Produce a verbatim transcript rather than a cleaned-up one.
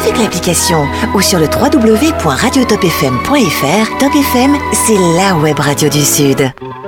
avec l'application ou sur le w w w point radio top f m point f r. Top F M, c'est la web radio du Sud.